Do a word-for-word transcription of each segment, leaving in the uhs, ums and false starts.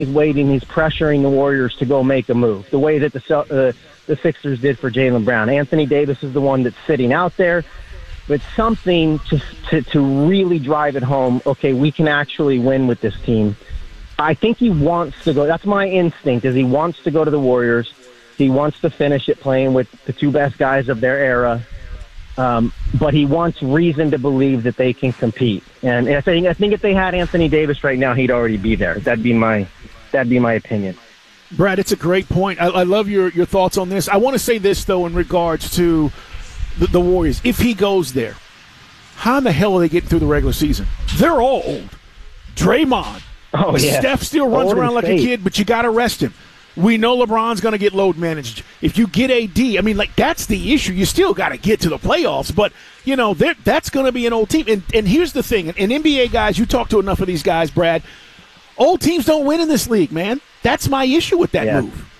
he's waiting, he's pressuring the Warriors to go make a move, the way that the uh, the Sixers did for Jaylen Brown. Anthony Davis is the one that's sitting out there, but something to, to, to really drive it home, okay, we can actually win with this team. I think he wants to go. That's my instinct, is he wants to go to the Warriors. He wants to finish it playing with the two best guys of their era. Um, but he wants reason to believe that they can compete. And I think, I think if they had Anthony Davis right now, he'd already be there. That'd be my that'd be my opinion. Brad, it's a great point. I, I love your, your thoughts on this. I want to say this, though, in regards to the, the Warriors. If he goes there, how in the hell are they getting through the regular season? They're all old. Draymond. Oh, yeah. Steph still runs Old around like a kid, but you got to rest him. We know LeBron's going to get load managed. If you get A D, I mean, like, that's the issue. You still got to get to the playoffs, but, you know, that's going to be an old team. And, and here's the thing. And N B A guys, you talk to enough of these guys, Brad, old teams don't win in this league, man. That's my issue with that yeah. move.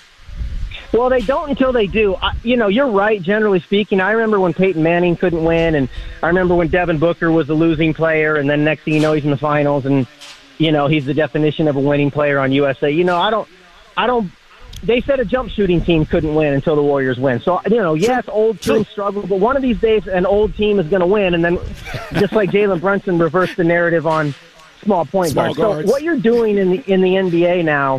Well, they don't until they do. I, you know, you're right, generally speaking. I remember when Peyton Manning couldn't win, and I remember when Devin Booker was a losing player, and then next thing you know, he's in the finals, and, you know, he's the definition of a winning player on U S A. You know, I don't – I don't – they said a jump shooting team couldn't win until the Warriors win. So, you know, yes, old teams struggle, but one of these days an old team is going to win, and then just like Jalen Brunson reversed the narrative on small point small guards. guards. So what you're doing in the in the N B A now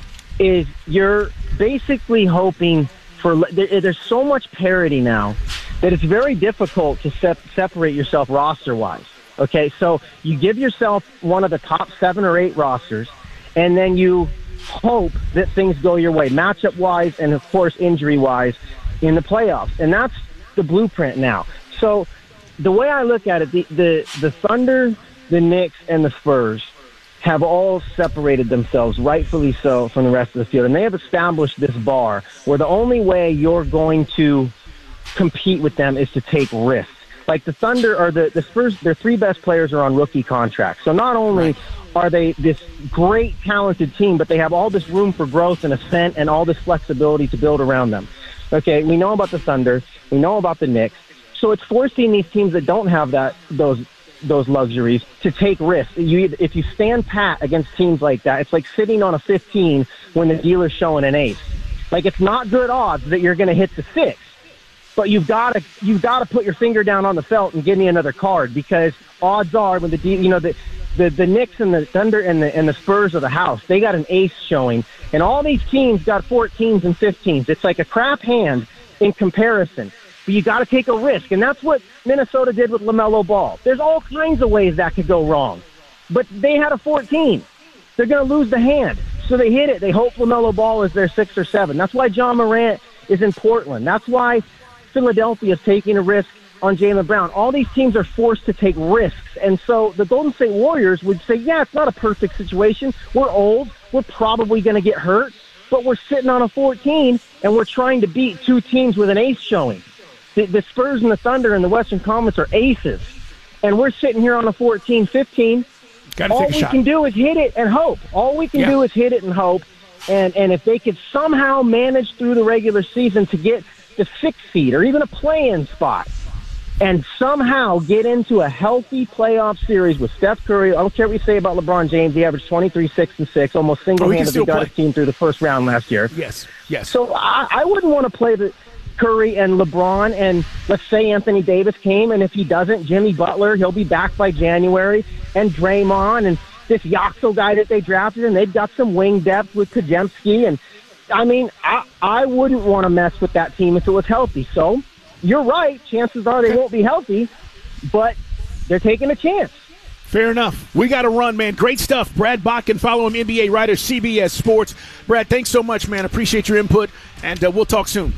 is you're basically hoping for – there's so much parity now that it's very difficult to sep- separate yourself roster-wise. Okay, so you give yourself one of the top seven or eight rosters, and then you – hope that things go your way, matchup-wise and, of course, injury-wise in the playoffs. And that's the blueprint now. So the way I look at it, the, the, the Thunder, the Knicks, and the Spurs have all separated themselves, rightfully so, from the rest of the field. And they have established this bar where the only way you're going to compete with them is to take risks. Like the Thunder or the, the Spurs, their three best players are on rookie contracts. So not only right. are they this great, talented team, but they have all this room for growth and ascent and all this flexibility to build around them. Okay, we know about the Thunder. We know about the Knicks. So it's forcing these teams that don't have that those those luxuries to take risks. You, if you stand pat against teams like that, it's like sitting on a fifteen when the dealer's showing an ace. Like, it's not good odds that you're going to hit the six. But you've got to you've got to put your finger down on the felt and give me another card, because odds are when the you know the the, the Knicks and the Thunder and the and the Spurs of the house, they got an ace showing, and all these teams got fourteens and fifteens. It's like a crap hand in comparison. But you got to take a risk, and that's what Minnesota did with LaMelo Ball. There's all kinds of ways that could go wrong, but they had a fourteen. They're going to lose the hand, so they hit it. They hope LaMelo Ball is their six or seven. That's why John Morant is in Portland. That's why Philadelphia is taking a risk on Jaylen Brown. All these teams are forced to take risks. And so the Golden State Warriors would say, yeah, it's not a perfect situation. We're old. We're probably going to get hurt. But we're sitting on a fourteen, and we're trying to beat two teams with an ace showing. The, the Spurs and the Thunder in the Western Conference are aces. And we're sitting here on a fourteen, fifteen. Gotta All take a we shot. can do is hit it and hope. All we can yeah. do is hit it and hope. And, and if they could somehow manage through the regular season to get the sixth seed or even a play-in spot and somehow get into a healthy playoff series with Steph Curry. I don't care what you say about LeBron James. He averaged twenty-three, six, and six, almost single-handedly oh, got play. his team through the first round last year. Yes, yes. So I, I wouldn't want to play the Curry and LeBron, and let's say Anthony Davis came, and if he doesn't, Jimmy Butler, he'll be back by January, and Draymond, and this Yaxo guy that they drafted, and they've got some wing depth with Kajemski, and I mean, I, I wouldn't want to mess with that team if it was healthy. So you're right. Chances are they won't be healthy, but they're taking a chance. Fair enough. We got to run, man. Great stuff. Brad Botkin, follow him, N B A writer, C B S Sports. Brad, thanks so much, man. Appreciate your input, and uh, we'll talk soon.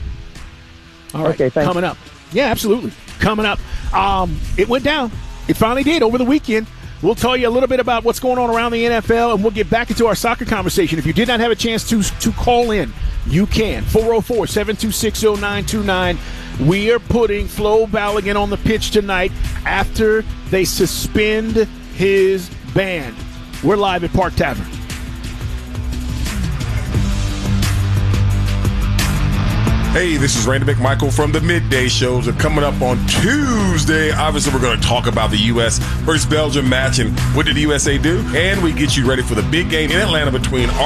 All right, okay, thanks. Coming up. Yeah, absolutely. Coming up. Um, it went down. It finally did over the weekend. We'll tell you a little bit about what's going on around the N F L, and we'll get back into our soccer conversation. If you did not have a chance to to call in, you can. four oh four, seven two six, oh nine two nine. We are putting Flo Balogun on the pitch tonight after they suspend his band. We're live at Park Tavern. Hey, this is Randy McMichael from the Midday Shows. And coming up on Tuesday, obviously we're going to talk about the U S versus Belgium match and what did the U S A do? And we get you ready for the big game in Atlanta between